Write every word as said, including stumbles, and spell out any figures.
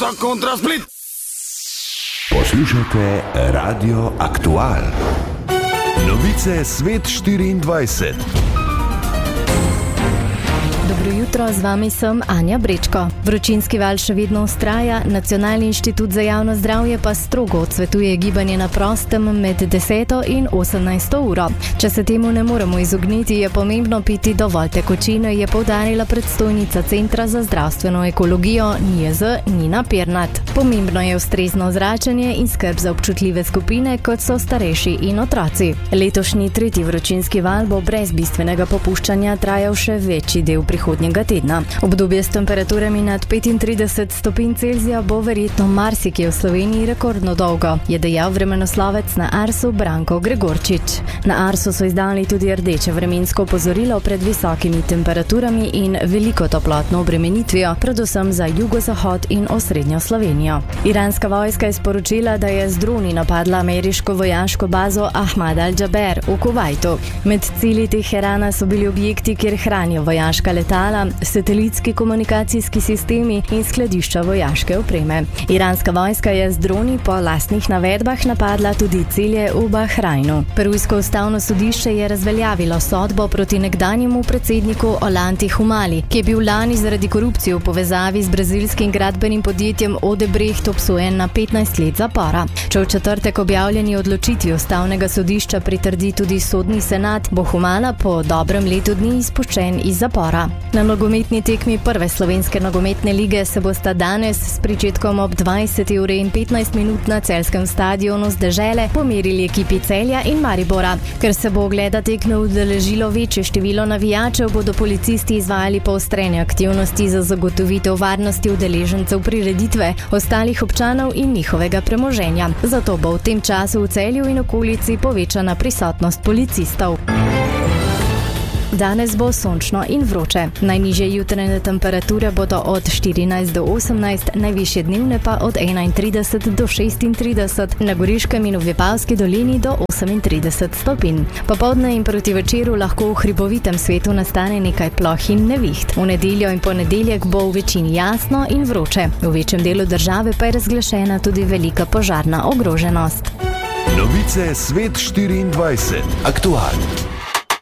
za Kontra Split. Poslušajte Radio Aktual. Novice Svet štiriindvajset. Dobro jutro, z vami sem Anja Brečko. Vročinski val še vedno vztraja, Nacionalni inštitut za javno zdravje pa strogo odsvetuje gibanje na prostem med deseto in osemnajsto uro. Če se temu ne moremo izogniti, je pomembno piti dovolj tekočine, je poudarila predstojnica Centra za zdravstveno ekologijo N I E Z Nina Pirnat. Pomembno je ustrezno zračenje in skrb za občutljive skupine, kot so starejši in otroci. Letošnji tretji vročinski val bo brez bistvenega popuščanja trajal še večji del prihodnjega tedna. Obdobje s temperaturami nad petintrideset stopinj Celzija bo verjetno marsikje v Sloveniji rekordno dolgo, je dejal vremenoslovec na Arsu Branko Gregorčič. Na Arsu so izdali tudi rdeče vremensko opozorilo pred visokimi temperaturami in veliko toplotno obremenitvijo, predvsem za jugozahod in osrednjo Slovenijo. Iranska vojska je sporočila, da je z droni napadla ameriško vojaško bazo Ahmad al-Jaber v Kuvajtu. Med cilji Teherana so bili objekti, kjer hranijo vojaška letala, satelitski komunikacijski sistemi in skladišča vojaške opreme. Iranska vojska je z droni po lastnih navedbah napadla tudi cilje v Bahrajnu. Perujsko ustavno sodišče je razveljavilo sodbo proti nekdanjemu predsedniku Ollanti Humali, ki je bil lani zaradi korupcije v povezavi z brazilskim gradbenim podjetjem Odebrecht obsojen na petnajst let zapora. Če v četrtek objavljeni odločitvi ustavnega sodišča pritrdi tudi sodni senat, bo Humala po dobrem letu dni izpuščen iz zapora. Na nogometni tekmi prve slovenske nogometne lige se bosta danes s pričetkom ob dvajseti uri in petnajst minut na celjskem stadionu z Dežele pomerili ekipi Celja in Maribora. Ker se bo ogleda tekme udeležilo večje število navijačev, bodo policisti izvajali poostrene aktivnosti za zagotovitev varnosti udeležencev prireditve, ostalih občanov in njihovega premoženja. Zato bo v tem času v Celju in okolici povečana prisotnost policistov. Danes bo sončno in vroče. Najnižje jutranje temperature bodo od štirinajst do osemnajst, najvišje dnevne pa od enaintrideset do šestintrideset, na Goriškem in v Vipavski dolini do osemintrideset stopinj. Popoldne in proti večeru lahko v hribovitem svetu nastane nekaj ploh in neviht. V nedeljo in ponedeljek bo v večini jasno in vroče. V večjem delu države pa je razglašena tudi velika požarna ogroženost. Novice Svet štiriindvajset. Aktualno.